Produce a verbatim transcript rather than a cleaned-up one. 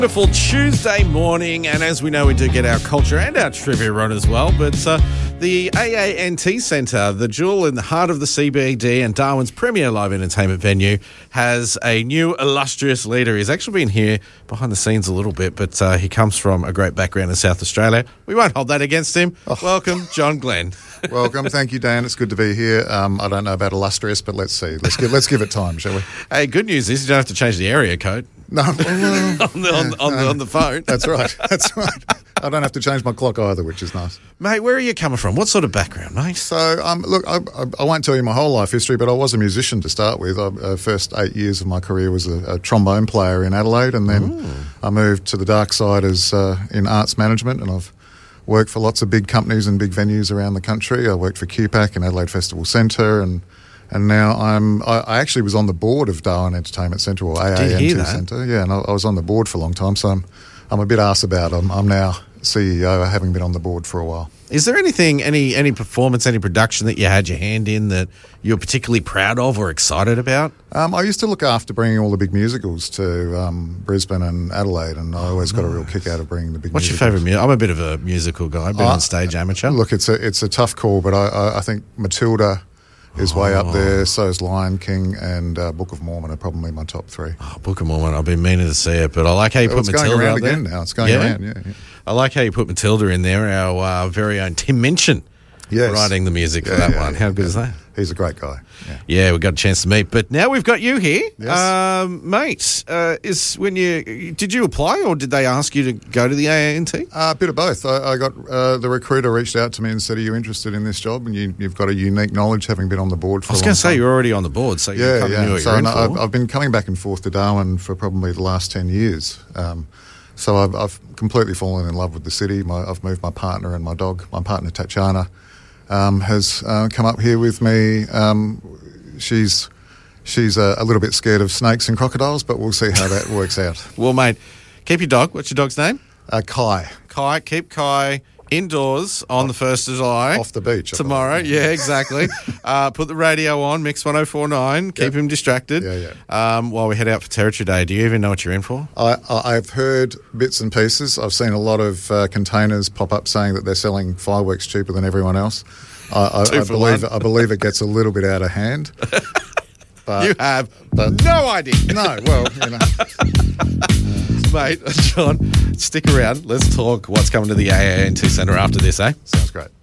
Wonderful Tuesday morning, and as we know, we do get our culture and our trivia on as well. But uh, the A A N T Centre, the jewel in the heart of the C B D and Darwin's premier live entertainment venue, has a new illustrious leader. He's actually been here behind the scenes a little bit, but uh, he comes from a great background in South Australia. We won't hold that against him. Oh. Welcome, John Glenn. Welcome. Thank you, Dan. It's good to be here. Um, I don't know about illustrious, but let's see. Let's give, let's give it time, shall we? Hey, good news is you don't have to change the area code. No, well, on, the, on, on, no. the, on the phone. That's right. That's right. I don't have to change my clock either, which is nice. Mate, where are you coming from? What sort of background, mate? So, um, look, I, I, I won't tell you my whole life history, but I was a musician to start with. I, uh, first eight years of my career was a, a trombone player in Adelaide, and then Ooh. I moved to the dark side as uh, in arts management, and I've worked for lots of big companies and big venues around the country. I worked for Q PAC and Adelaide Festival Centre, and And now I'm. I, I actually was on the board of Darwin Entertainment Centre, or A A N T Centre. Yeah, and I, I was on the board for a long time, so I'm, I'm a bit arse about it. I'm, I'm now C E O, having been on the board for a while. Is there anything, any any performance, any production that you had your hand in that you're particularly proud of or excited about? Um, I used to look after bringing all the big musicals to um, Brisbane and Adelaide, and I always got a real kick out of bringing the big What's musicals. your favourite music? I'm a bit of a musical guy. I've been uh, on stage amateur. Look, it's a, it's a tough call, but I, I, I think Matilda is way up there. So is Lion King, and uh, Book of Mormon are probably my top three. Oh, Book of Mormon, I've been meaning to see it, but I like how you oh, put it's Matilda going around out there. again now. It's going yeah? around, yeah, yeah. I like how you put Matilda in there, our uh, very own Tim Minchin, yes. writing the music yeah, for that yeah, one. yeah, How good yeah. is that? He's a great guy. Yeah. yeah, we got a chance to meet, but now we've got you here, yes. um, mate. Uh, is when you did you apply, or did they ask you to go to the A A N T? Uh, a bit of both. I, I got uh, the recruiter reached out to me and said, "Are you interested in this job? And you, you've got a unique knowledge, having been on the board for." I was going to say you're already on the board, so you yeah, kind of yeah. knew what so you're in no, for. I've, I've been coming back and forth to Darwin for probably the last ten years. Um, so I've, I've completely fallen in love with the city. My, I've moved my partner and my dog. My partner Tatiana um, has uh, come up here with me. Um, she's she's a, a little bit scared of snakes and crocodiles, but we'll see how that works out. Well, mate, keep your dog. What's your dog's name? Uh, Kai. Kai. Keep Kai indoors on the first of July. Off the beach. Tomorrow. Yeah, exactly. uh, put the radio on, Mix one oh four point nine. Keep yep. him distracted. Yeah, yeah. Um, while we head out for Territory Day. Do you even know what you're in for? I, I've heard bits and pieces. I've seen a lot of uh, containers pop up saying that they're selling fireworks cheaper than everyone else. I, I, I believe I believe it gets a little bit out of hand. But, you have but, no idea. No, well, you know. Mate, John, stick around. Let's talk what's coming to the A A N T Centre after this, eh? Sounds great.